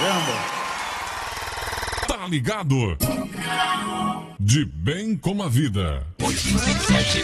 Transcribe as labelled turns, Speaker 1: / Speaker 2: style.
Speaker 1: Tá ligado? De bem com a vida.
Speaker 2: 8h27.